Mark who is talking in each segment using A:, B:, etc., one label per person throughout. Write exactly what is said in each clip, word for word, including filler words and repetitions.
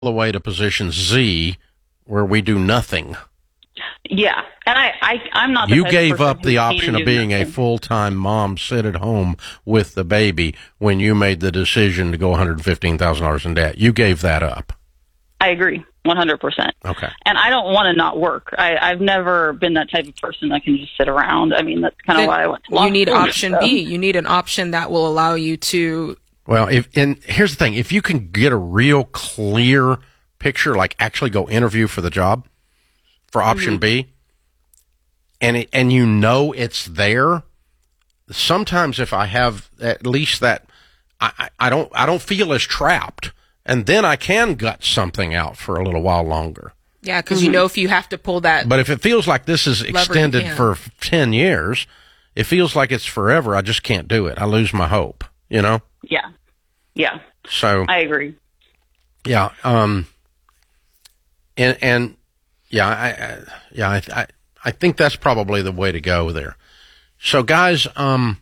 A: the way to position Z, where we do nothing.
B: Yeah, and I, I I'm not. The
A: you
B: type
A: gave
B: of person
A: up the
B: who
A: option
B: can
A: of
B: do
A: being
B: nothing.
A: a full-time mom, sit at home with the baby when you made the decision to go one hundred fifteen thousand dollars in debt. You gave that up.
B: I agree, one hundred percent.
A: Okay.
B: And I don't want to not work. I, I've never been that type of person that can just sit around. I mean, that's kind of why I went to law
C: You need
B: school,
C: option
B: so.
C: B. You need an option that will allow you to.
A: Well, if and here's the thing: if you can get a real clear picture, like actually go interview for the job for option mm-hmm. B, and it, and you know it's there. Sometimes, if I have at least that, I, I don't I don't feel as trapped, and then I can gut something out for a little while longer.
C: Yeah, because mm-hmm. you know if you have to pull that.
A: But if it feels like this is extended for ten years, it feels like it's forever. I just can't do it. I lose my hope. You know.
B: Yeah. Yeah.
A: So
B: I agree.
A: Yeah. Um. And and yeah, I, I yeah I, I I think that's probably the way to go there. So guys, um,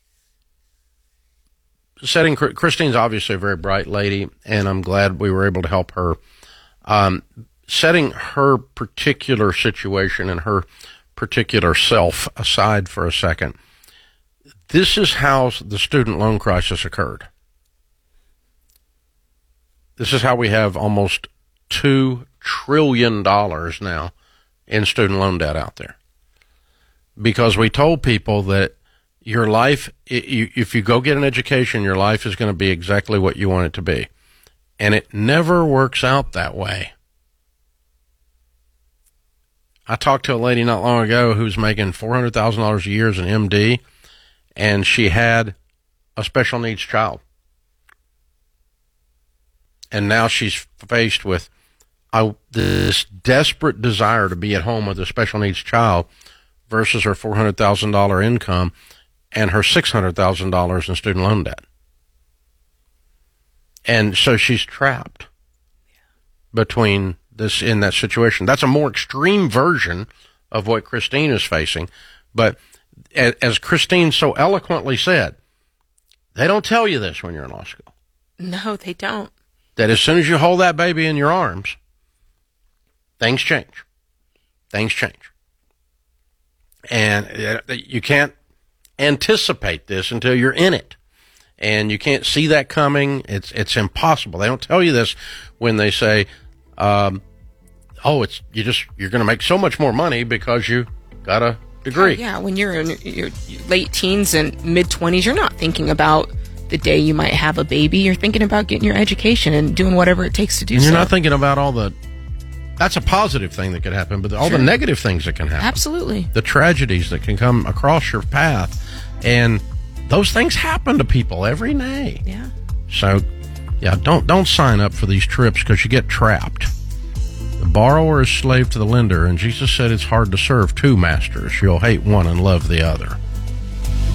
A: setting Christine's obviously a very bright lady, and I'm glad we were able to help her. Um, setting her particular situation and her particular self aside for a second, this is how the student loan crisis occurred. This is how we have almost two trillion dollars now in student loan debt out there. Because we told people that your life, if you go get an education, your life is going to be exactly what you want it to be. And it never works out that way. I talked to a lady not long ago who's making four hundred thousand dollars a year as an M D, and she had a special needs child. And now she's faced with I, this desperate desire to be at home with a special needs child versus her four hundred thousand dollars income and her six hundred thousand dollars in student loan debt. And so she's trapped between this in that situation. That's a more extreme version of what Christine is facing. But as Christine so eloquently said, they don't tell you this when you're in law school.
C: No, they don't.
A: That as soon as you hold that baby in your arms, things change. Things change. And you can't anticipate this until you're in it. And you can't see that coming. It's it's impossible. They don't tell you this when they say, um, oh, it's you just you're going to make so much more money because you got a degree.
C: Oh, yeah, when you're in your late teens and mid-twenties, you're not thinking about the day you might have a baby. You're thinking about getting your education and doing whatever it takes to do
A: and
C: so.
A: You're not thinking about all the... That's a positive thing that could happen, but all sure. the negative things that can happen.
C: Absolutely.
A: The tragedies that can come across your path. And those things happen to people every day.
C: Yeah.
A: So, yeah, don't don't sign up for these trips because you get trapped. The borrower is slave to the lender, and Jesus said it's hard to serve two masters. You'll hate one and love the other.